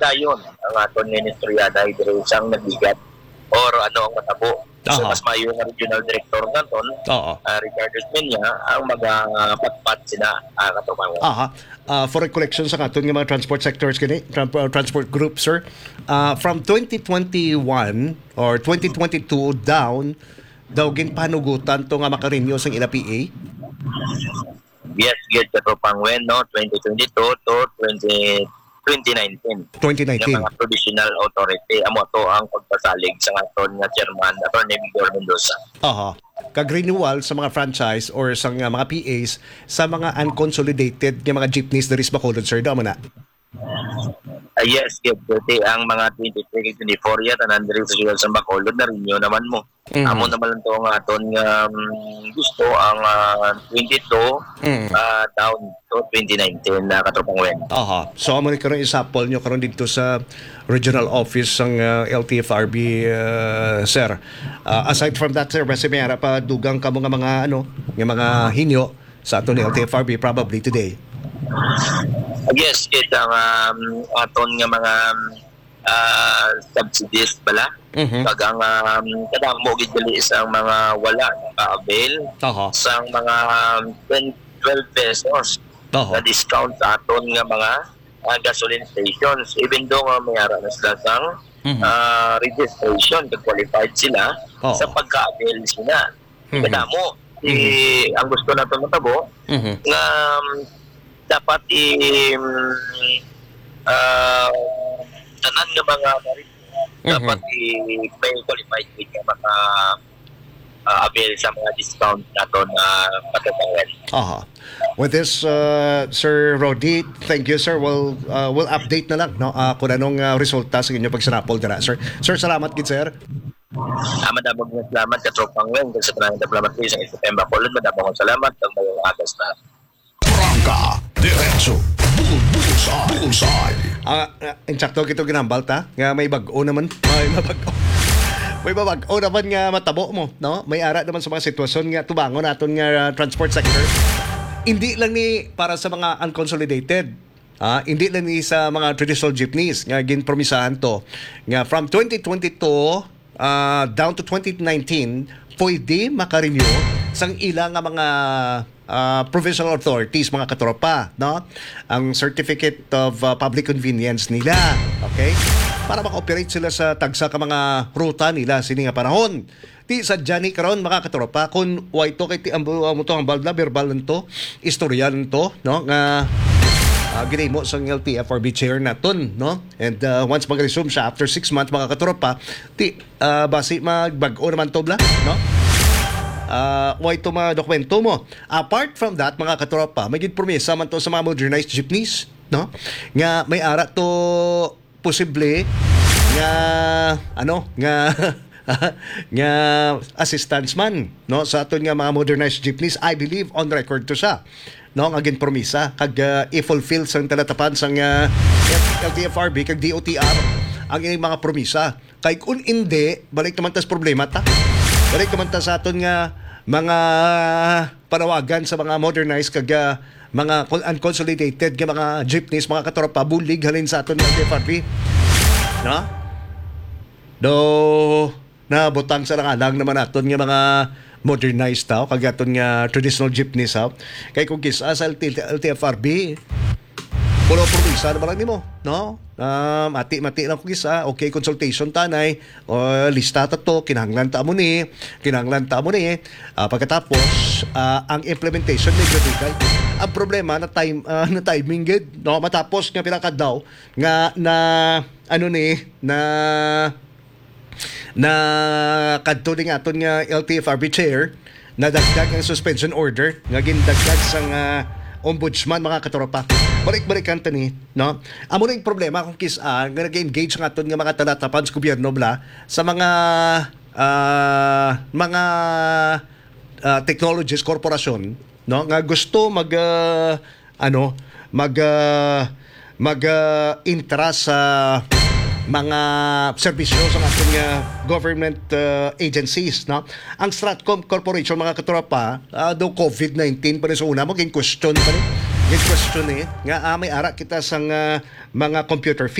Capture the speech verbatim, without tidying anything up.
padayon ang aton ministrya dahil dire siyang nabigat or ano ang matabo. So Aha. mas mayo nga regional director naton, Oo. uh, Ricardo Esmeña, ang magapatpat sina uh, katupang. Aha. Uh, for recollection sa katon nga mga transport sectors kini, tran- uh, transport group, sir. Uh, from twenty twenty-one or twenty twenty-two down, daw ginpanugutan to nga makarenew sang ila P A? Yes, get katupang wen no twenty twenty-two to twenty twenty nineteen. twenty Ng nineteen. mga provisional authority amo to ang pagpasalig sa aton nga chairman Attorney Vigor Mendoza. Aha. Kag-renewal sa mga franchise or sa nga mga P As sa mga unconsolidated nga mga jeepneys diri sa Bacolod, sir. Daw man na. Uh, yes, get ang mga twenty-three twenty-four ya tanan diri sa siyudad sa Bacolod na renew naman mo. Mhm. Amo naman lang to nga aton nga um, gusto ang uh, twenty-two Mm. uh, down to twenty nineteen na katropang wen. Aha. So amo ni karon isapol nyo karon dito sa regional office ng uh, L T F R B, uh, sir. Uh, aside from that, sir, basta may ara pa dugang ka mga mga ano, nga mga hinyo sa aton L T F R B probably today. Yes, kit ang um, aton nga mga uh, subsidies bala. Mhm. Pag ang um, kadang mo gid dili sa mga wala ka-avail Aha. sa mga um, ten twelve pesos Aha. na discount sa aton nga mga uh, gasoline stations, even though nga may ara na sila sang Mhm. uh, registration kag qualified sila Oo. sa pagka-avail sila. Mhm. Kada mo eh, ang gusto nato matabo Mhm. nga um, dapat i um, uh, tanan nga mga marito Mhm. dapat i may qualified with nga maka uh, avail sa mga discount nato na patutangan. Aha. With this, uh, Sir Rodi, thank you, sir. We'll, uh, we'll update na lang no? uh, kung anong uh, resulta sa inyo pag sinapol dira, sir. Sir, salamat gid, sir. Ah, madabog nga salamat ka tropang wen sa tanang diplomat ko sa September kulod madabog nga salamat kang mayong agas na. Prangka, diretso, bullseye, bullseye. Ah, uh, insakto kito ginambal ta nga may bag-o naman. May mabag-o. May mabag-o naman nga matabo mo, no? May ara naman sa mga sitwasyon nga tubangon naton nga uh, transport sector. Hindi lang ni para sa mga unconsolidated. Ah, hindi lang ni sa mga traditional jeepneys nga ginpromisahan to nga from twenty twenty-two uh, down to twenty nineteen pwede makarenew sang ilang nga mga uh, provincial authorities, mga katropa, no? Ang certificate of uh, public convenience nila, okay? Para maka-operate sila sa tagsa ka mga ruta nila sini nga panahon. Ti sa Johnny karon mga katropa kun way to kay ti ambo mo to ang balda verbal nto, istorya nto, no? Nga uh, ginimo sa L T F R B chair naton, no? And uh, once mag-resume siya after six months mga katropa, ti uh, basi magbag-o naman to bla, no? Uh, why ito mga dokumento mo. Apart from that, mga katropa, may gid-promesa man to sa mga modernized jeepneys, no? Nga may ara to posible nga ano nga nga assistance man, no, sa aton nga mga modernized jeepneys. I believe on record to siya, no, nga ginpromisa kag uh, i-fulfill sang talatapan sang uh, L T F R B kag D O T R ang ilang mga promisa. Kay kung hindi, balik naman tas problema ta. Balik naman ta sa aton nga mga panawagan sa mga modernized kag uh, mga unconsolidated nga mga jeepneys, mga katropa, bulig halin sa aton nga L T F R B, no? Do na butang sa lang naman aton nga mga modernized tao kag aton nga traditional jeepneys ha. Kay kung kisa sa L T F R B pulo promisa na lang nimo, no? Um, mati-mati lang ko kisa, okay, consultation tanay, o lista ta to, kinahanglan ta mo ni, kinahanglan ta mo ni, uh, pagkatapos, uh, ang implementation medyo dugay. Ang problema na time uh, na timing gid, no? Matapos nga pila ka daw nga na ano ni na na kadto ni aton nga L T F R B chair na dagdag ang suspension order nga gindagdag sang uh, ombudsman, mga katropa. Balik-balikan ta ni, no? Amo na yung problema kung kisa nga nag-engage nga aton nga mga talatapan sa gobyerno bla sa mga uh, mga uh, technologies corporation, no, nga gusto mag uh, ano mag uh, mag uh, intra sa mga serbisyo sa aton nga government uh, agencies, no? Ang Stratcom Corporation, mga katropa, uh, do COVID nineteen pa rin sa una mo, question pa rin. Yung question eh, nga ah, may ara kita sa uh, mga computer